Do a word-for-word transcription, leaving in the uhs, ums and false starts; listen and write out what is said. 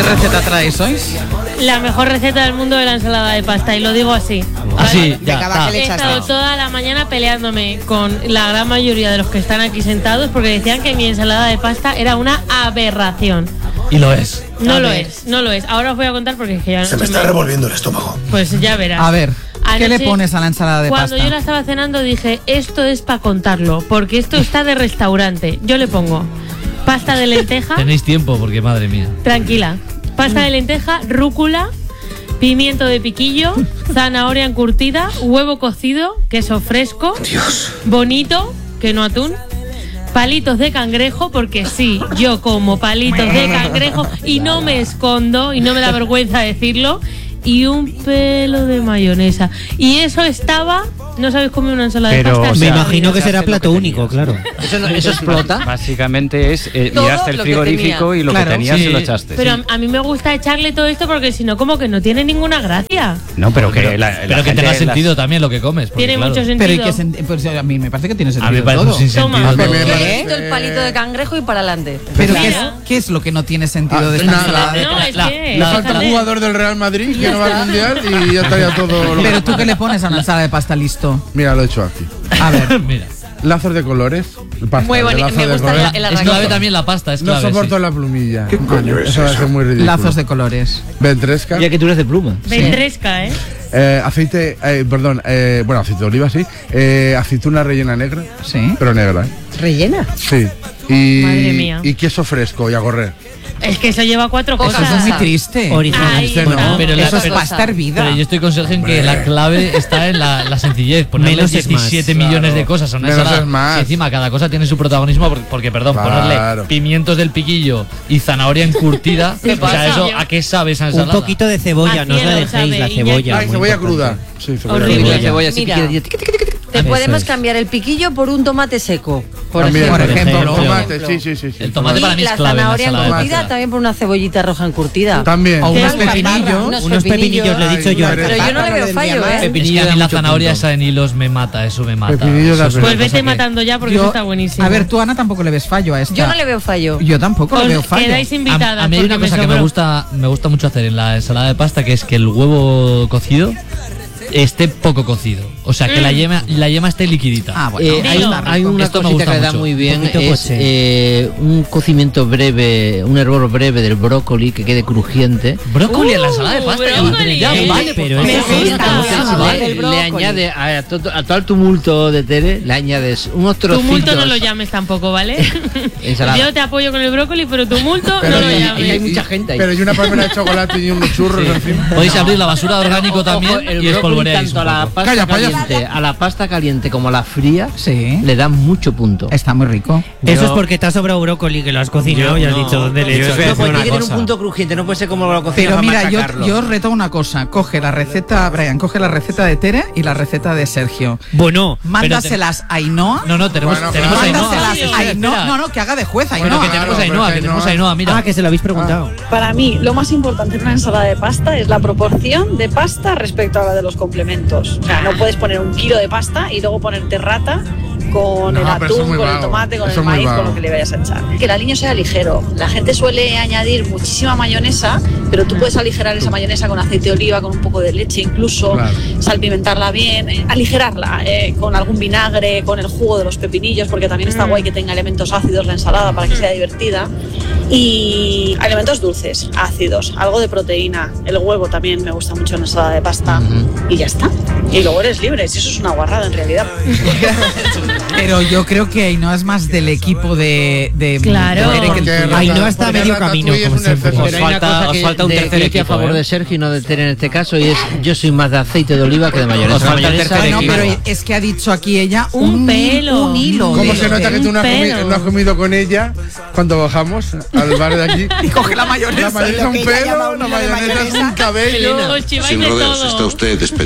receta traéis hoy? La mejor receta del mundo de la ensalada de pasta, y lo digo así. Así, ah, ya. Ah. He estado toda la mañana peleándome con la gran mayoría de los que están aquí sentados porque decían que mi ensalada de pasta era una aberración. Y lo es. No a lo ver. es, no lo es. Ahora os voy a contar porque es que ya Se me está me... revolviendo el estómago. Pues ya verás. A ver, ¿qué Anoche, le pones a la ensalada de cuando pasta? Cuando yo la estaba cenando dije, esto es para contarlo, porque esto está de restaurante. Yo le pongo pasta de lenteja. Tenéis tiempo porque madre mía. Tranquila. Pasta de lenteja, rúcula, pimiento de piquillo, zanahoria encurtida, huevo cocido, queso fresco, Dios. bonito, que no atún, palitos de cangrejo, porque sí, yo como palitos de cangrejo y no me escondo y no me da vergüenza decirlo, y un pelo de mayonesa. Y eso estaba... ¿No sabéis comer una ensalada Pero, de pasta? O sea, me imagino que será plato que único, claro. ¿Eso, no, ¿Eso explota? Básicamente es, eh, miraste el frigorífico y lo claro, que tenías sí. se lo echaste. Pero sí. a, a mí me gusta echarle todo esto porque si no, como que no tiene ninguna gracia. No, pero que, pero, la, la pero que gente tenga las... sentido también lo que comes. Porque, Tiene claro. mucho sentido. Pero ¿y qué sen- pues a mí me parece que tiene sentido A mí me parece todo. un sinsentido. Toma. todo. ¿Qué? El palito de cangrejo y para adelante. Pero Claro. ¿qué es, ¿qué es lo que no tiene sentido Ah, de esta nada. ensalada? de No, pasta? es la- que... Le falta un jugador del Real Madrid que no va al Mundial y ya estaría todo... Lo... Pero tú, ¿qué le pones a una ensalada de pasta listo? Mira, lo he hecho aquí. A ver. Mira. Lazos de colores. Pasta, Muy bonito, lazos me de gusta colores. el Es arranque. clave también la pasta, es No clave. soporto sí. la plumilla. ¿Qué coño es Eso va a eso? ser muy ridículo. Lazos de colores. Ventresca. Ya que tú eres de pluma. Ventresca, ¿eh? Eh, aceite, eh, perdón, eh, bueno, aceite de oliva, sí. Eh, aceituna rellena negra. Sí. Pero negra, ¿eh? ¿Rellena? Sí. Y, Madre mía. y queso fresco y a correr. Es que eso lleva cuatro Eso cosas. Eso es muy triste. Original. Ahí Usted está. no. Pero la- Eso es pero- pasta hervida. Pero yo estoy con Sergio en que la clave está en la, la sencillez. Ponerle Menos es más. diecisiete millones Claro. de cosas a una Menos ensalada. es más. Si encima cada cosa tiene su protagonismo, porque, porque, perdón, Claro. ponerle pimientos del piquillo y zanahoria encurtida, ¿Qué o sea, pasa? eso, ¿a qué sabe esa Un ensalada? poquito de cebolla, A no os la cielo dejéis, sabe, la Iñaki. cebolla. Ay, muy cebolla importante. cruda. Sí, cebolla Horrible. cruda. Cebolla así Mira. piquilla. Te Eso podemos es. cambiar el piquillo por un tomate seco. Por También, ejemplo. por ejemplo. Tomate, sí, sí, sí. sí. El tomate Y para mí es la clave en la zanahoria ensalada de encurtida pasta. también por una cebollita roja encurtida. También. O unos Qué pepinillos. unos Unos pepinillos, le he dicho Ay, yo. pero Pero yo no le veo fallo, ¿eh? Es que a Pepinillo mí da la mucho zanahoria punto. esa en hilos me mata, eso me mata. Pepinillo Eso da es pena. una Pues cosa vete que- matando ya porque Yo- eso está buenísimo. A ver, tú, Ana, tampoco le ves fallo a esta. Yo no le veo fallo. Yo tampoco le Os veo fallo. quedáis invitadas. A, a mí hay una porque cosa que me sobró. gusta, me gusta mucho hacer en la ensalada de pasta, que es que el huevo cocido esté poco cocido. O sea, que Mm. la yema, la yema esté liquidita. Ah, bueno. Eh, hay, Dilo. hay una Esto me cosita gusta que le da mucho. muy bien, Un poquito es coche. eh, un cocimiento breve, un hervor breve del brócoli que quede crujiente. Brócoli en la ensalada de pasta. ya- brócoli. Ya, Eh, vale, pero por me favor. gusta. Entonces, Ah, vale. el Le brócoli. añade a, to- a todo el tumulto de Tere, le añades unos trocitos. Tumulto no lo llames tampoco, ¿vale? Ensalada. Yo te apoyo con el brócoli, pero tumulto Pero no lo y- y llames. hay mucha gente ahí. Pero y una palmera de chocolate y unos churros encima. Podéis abrir la basura de orgánico Ojo, también el y brócoli espolvoreáis tanto un a la poco. pasta Calla, payaso. caliente, a la pasta caliente como a la fría, Sí. le dan mucho punto. Está muy rico. Eso Yo- es porque te ha sobrado brócoli, que lo has cocinado y has No, dicho dónde le yo he os voy a hecho. No, pues una tiene que tener cosa. un punto crujiente, no puede ser como lo cocinas Pero para mira, yo, machacarlo. yo os reto una cosa. Coge la receta, Brian, coge la receta de Tere y la receta de Sergio. Bueno, Mándaselas a Ainhoa. No, no, tenemos, Bueno, tenemos a claro. Ainhoa. Mándaselas Espera, a Ainhoa. espera. No, no, que haga de juez Bueno, Ainhoa. que tenemos a Claro, Ainhoa, pero que tenemos a Ainhoa- Ainhoa, mira. ah, que se lo habéis preguntado. Para mí, lo más importante en una ensalada de pasta es la proporción de pasta respecto a la de los complementos. O sea, no puedes poner un kilo de pasta y luego ponerte rata con No, el pero eso es atún, muy con el vago. tomate, con Eso el es muy maíz, con vago. lo que le vayas a echar. Que el aliño sea ligero. La gente suele añadir muchísima mayonesa, pero tú puedes aligerar esa mayonesa con aceite de oliva, con un poco de leche incluso, Claro. salpimentarla bien, eh, aligerarla eh, con algún vinagre, con el jugo de los pepinillos, porque también está guay que tenga elementos ácidos la ensalada para que sea divertida. Y elementos dulces, ácidos, algo de proteína. El huevo también me gusta mucho en ensalada de pasta. Y ya está. Y luego eres libre, si eso es una guarrada en realidad. Pero yo creo que Ainhoa es más del equipo de. de Claro. de Tere que el Porque tuyo. Ahí Rata- no está porque medio Ratatouille camino, es como un siempre. exceso. Pero hay una falta- cosa os que falta un de- tercer que estoy a equipo, favor ¿eh? de Sergio y no de Tere en este caso, y es yo soy más de aceite de oliva que de mayonesa. Os falta La el mayonesa- tercer Bueno, equipo. pero es que ha dicho aquí ella Un un, pelo. un hilo. ¿Cómo de- se nota que tú no has, Un comido, pelo. no has comido con ella cuando bajamos al bar de aquí? Y coge la mayonesa. La mayonesa es un pelo, la mayonesa es un cabello. Os chiváis Sin de rodeos, todo. está usted despedido.